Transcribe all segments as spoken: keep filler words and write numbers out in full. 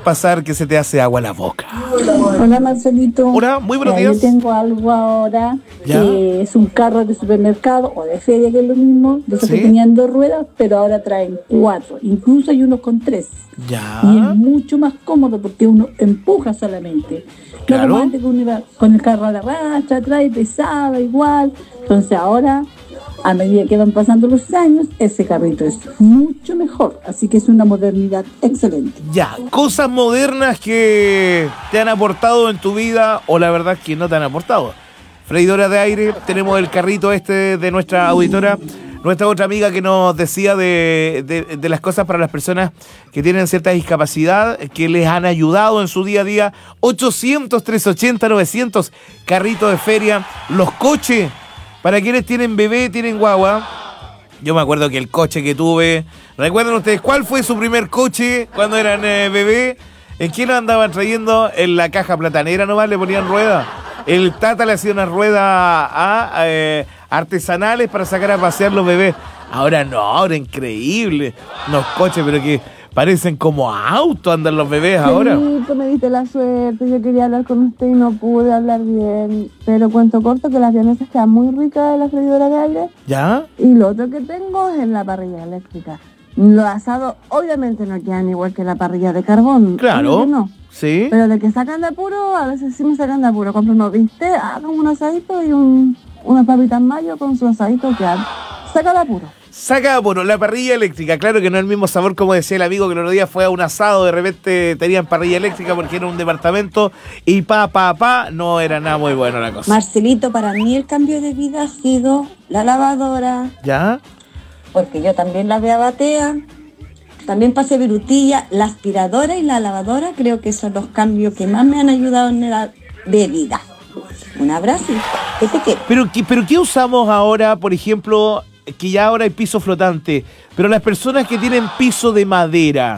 pasar que se te hace agua la boca. Hola Marcelito. Hola, muy buenos Mira, días. Yo tengo algo ahora ¿Ya? que es un carro de supermercado o de feria, que es lo mismo. De esos ¿Sí? que tenían dos ruedas, pero ahora traen cuatro. Incluso hay uno con tres. Ya. Y es mucho más cómodo porque uno empuja solamente. No Claro. como antes que uno iba con el carro a la racha, atrás y pesaba igual. Entonces ahora, a medida que van pasando los años, ese carrito es mucho mejor. Así que es una modernidad excelente. Ya, cosas modernas que te han aportado en tu vida o la verdad que no te han aportado. Freidora de aire, tenemos el carrito este de nuestra auditora, nuestra otra amiga que nos decía de, de, de las cosas para las personas que tienen cierta discapacidad, que les han ayudado en su día a día. ochocientos, trescientos ochenta, novecientos, carrito de feria, los coches, para quienes tienen bebé, tienen guagua. Yo me acuerdo que el coche que tuve, ¿recuerdan ustedes cuál fue su primer coche cuando eran eh, bebé? ¿En qué lo andaban trayendo? En la caja platanera nomás le ponían ruedas. El Tata le hacía unas ruedas a, a, eh, artesanales para sacar a pasear los bebés. Ahora no, ahora increíble. Unos coches, pero que parecen como autos andan los bebés ahora. Sí, me diste la suerte, yo quería hablar con usted y no pude hablar bien. Pero cuento corto que las vienesas quedan muy ricas de la freidora de aire. ¿Ya? Y lo otro que tengo es en la parrilla eléctrica. Los asados obviamente no quedan igual que la parrilla de carbón. Claro. Obvio que no. Sí. Pero de que sacan de apuro, a veces sí me sacan de apuro. Compro unos bistecs, hago un asadito y un, unas papitas mayo con su asadito que saca de apuro. Saca de apuro, la parrilla eléctrica, claro que no es el mismo sabor como decía el amigo que el otro día fue a un asado, de repente tenían parrilla eléctrica porque era un departamento y pa, pa, pa, no era nada muy bueno la cosa. Marcelito, para mí el cambio de vida ha sido la lavadora, ¿Ya? porque yo también lavé a batea, también pasé virutilla, la aspiradora y la lavadora, creo que son los cambios que más me han ayudado en la de vida. Un abrazo, ¿qué te queda? Pero, ¿qué, pero ¿qué usamos ahora, por ejemplo, que ya ahora hay piso flotante, pero las personas que tienen piso de madera,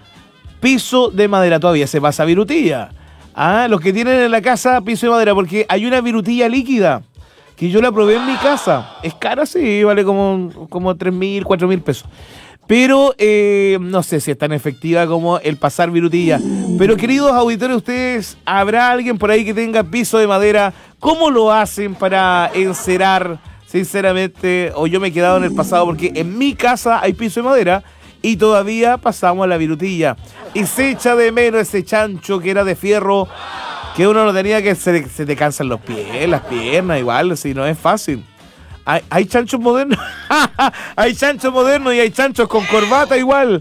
piso de madera todavía se pasa virutilla? Ah, los que tienen en la casa piso de madera, porque hay una virutilla líquida que yo la probé en mi casa. Es cara, sí, vale como, como tres mil, cuatro mil pesos. Pero eh, no sé si es tan efectiva como el pasar virutilla. Pero queridos auditores, ustedes, ¿habrá alguien por ahí que tenga piso de madera? ¿Cómo lo hacen para encerar? Sinceramente, o yo me he quedado en el pasado porque en mi casa hay piso de madera y todavía pasamos a la virutilla. Y se echa de menos ese chancho que era de fierro, que uno no tenía, que se, se te cansan los pies, las piernas, igual, si no es fácil. ¿Hay, hay chanchos modernos? Hay chanchos modernos y hay chanchos con corbata igual.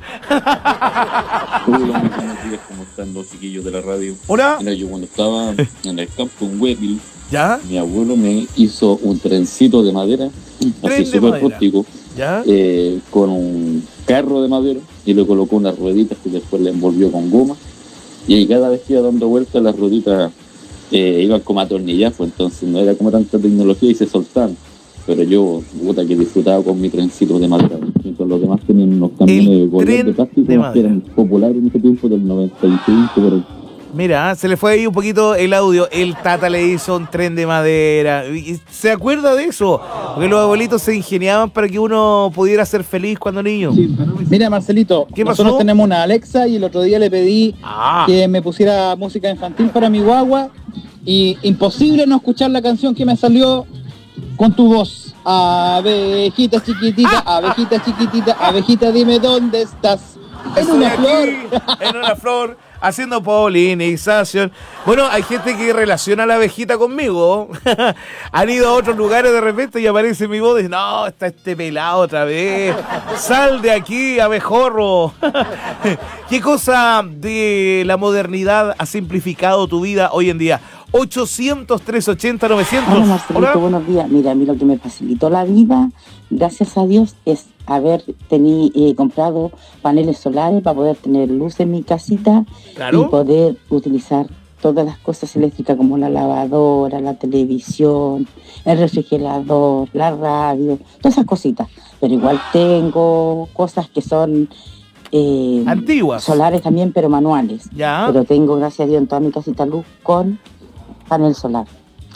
Hola, buenos días, ¿cómo están los chiquillos de la radio? Hola. Mira, yo cuando estaba en el campo en Huepil, ¿Ya? mi abuelo me hizo un trencito de madera, Tren así de súper madera. rústico, ¿Ya? eh, con un carro de madera y le colocó unas rueditas que después le envolvió con goma. Y ahí cada vez que iba dando vueltas las rueditas eh, iban como atornillazo, entonces no era como tanta tecnología y se soltaban. Pero yo, puta, que disfrutaba con mi trencito de madera. Y con los demás tenían unos camiones El de color tren de plástico de que madera. eran populares en ese tiempo, del noventa y cinco, pero Mira, se le fue ahí un poquito el audio. El Tata le hizo un tren de madera. ¿Y ¿Se acuerda de eso? Porque los abuelitos se ingeniaban para que uno pudiera ser feliz cuando niño. Mira, Marcelito, ¿Qué pasó? nosotros tenemos una Alexa y el otro día le pedí Ah. que me pusiera música infantil para mi guagua y imposible no escuchar la canción que me salió con tu voz. Abejita chiquitita, abejita chiquitita, abejita dime dónde estás. En Estoy una aquí, flor. en una flor, haciendo polinización. Bueno, hay gente que relaciona a la abejita conmigo. Han ido a otros lugares de repente y aparece mi voz y dice, no, está este pelado otra vez. Sal de aquí, abejorro. ¿Qué cosa de la modernidad ha simplificado tu vida hoy en día? ochocientos, trescientos ochenta, novecientos. Hola Marcelito, buenos días. Mira, a mí lo que me facilitó la vida, gracias a Dios, es haber tení, eh, comprado paneles solares para poder tener luz en mi casita. Claro. Y poder utilizar todas las cosas eléctricas como la lavadora, la televisión, el refrigerador, la radio, todas esas cositas. Pero igual tengo cosas que son eh, antiguas, solares también, pero manuales. Ya. Pero tengo, gracias a Dios, en toda mi casita luz con panel solar.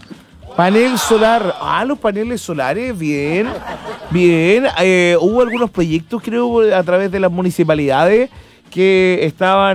Panel solar. Ah, los paneles solares, bien. Bien. Eh, hubo algunos proyectos, creo, a través de las municipalidades que estaban